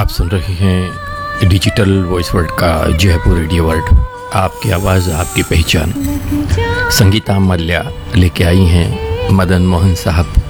आप सुन रहे हैं डिजिटल वॉइस वर्ल्ड का जयपुर रेडियो वर्ल्ड। आपकी आवाज़ आपकी पहचान। संगीता मल्या लेके आई हैं मदन मोहन साहब